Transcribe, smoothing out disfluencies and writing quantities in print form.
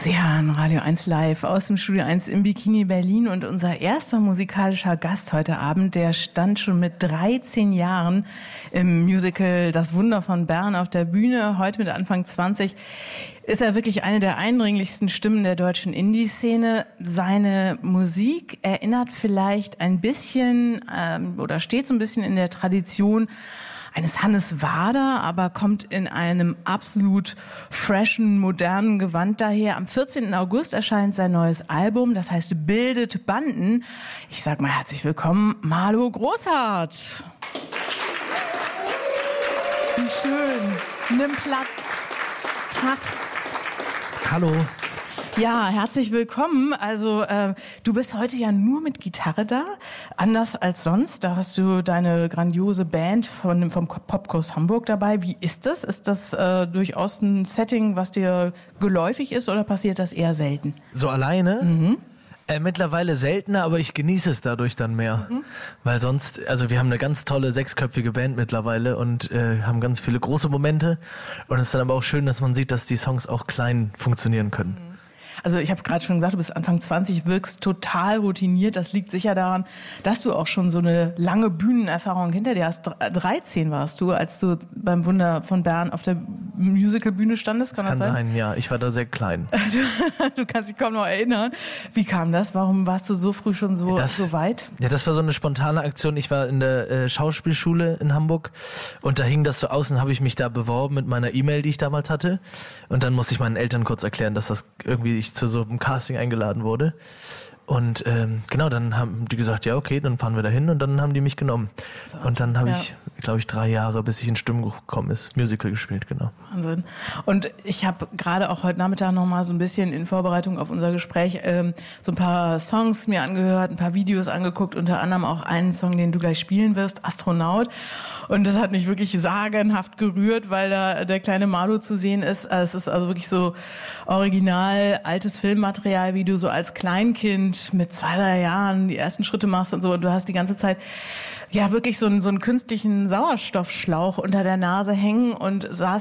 Sie hören Radio 1 live aus dem Studio 1 im Bikini Berlin und unser erster musikalischer Gast heute Abend, der stand schon mit 13 Jahren im Musical Das Wunder von Bern auf der Bühne. Heute mit Anfang 20 ist er wirklich eine der eindringlichsten Stimmen der deutschen Indie-Szene. Seine Musik erinnert vielleicht ein bisschen oder steht so ein bisschen in der Tradition eines Hannes Wader, aber kommt in einem absolut freshen, modernen Gewand daher. Am 14. August erscheint sein neues Album, das heißt Bildet Banden. Ich sag mal herzlich willkommen, Malo Großhardt. Wie schön. Nimm Platz. Tag. Hallo. Ja, herzlich willkommen. Also du bist heute ja nur mit Gitarre da, anders als sonst. Da hast du deine grandiose Band vom Popkurs Hamburg dabei. Wie ist das? Ist das durchaus ein Setting, was dir geläufig ist oder passiert das eher selten? So alleine? Mhm. Mittlerweile seltener, aber ich genieße es dadurch dann mehr. Mhm. Weil sonst, also wir haben eine ganz tolle 6-köpfige Band mittlerweile und haben ganz viele große Momente. Und es ist dann aber auch schön, dass man sieht, dass die Songs auch klein funktionieren können. Mhm. Also ich habe gerade schon gesagt, du bist Anfang 20, wirkst total routiniert. Das liegt sicher daran, dass du auch schon so eine lange Bühnenerfahrung hinter dir hast. 13 warst du, als du beim Wunder von Bern auf der Musicalbühne standest. Kann das sein? Ja. Ich war da sehr klein. Du kannst dich kaum noch erinnern. Wie kam das? Warum warst du so früh schon so weit? Ja, das war so eine spontane Aktion. Ich war in der Schauspielschule in Hamburg und da hing das so aus und habe ich mich da beworben mit meiner E-Mail, die ich damals hatte. Und dann musste ich meinen Eltern kurz erklären, dass das irgendwie ich zu so einem Casting eingeladen wurde. Und genau, dann haben die gesagt, ja okay, dann fahren wir da hin und dann haben die mich genommen. Und dann habe ich, glaube ich, 3 Jahre, bis ich in Stimmbruch gekommen ist, Musical gespielt, genau. Wahnsinn. Und ich habe gerade auch heute Nachmittag noch mal so ein bisschen in Vorbereitung auf unser Gespräch so ein paar Songs mir angehört, ein paar Videos angeguckt, unter anderem auch einen Song, den du gleich spielen wirst, Astronaut. Und das hat mich wirklich sagenhaft gerührt, weil da der kleine Malo zu sehen ist. Es ist also wirklich so original altes Filmmaterial, wie du so als Kleinkind mit 2, 3 Jahren die ersten Schritte machst und so. Und du hast die ganze Zeit ja wirklich so einen künstlichen Sauerstoffschlauch unter der Nase hängen und saß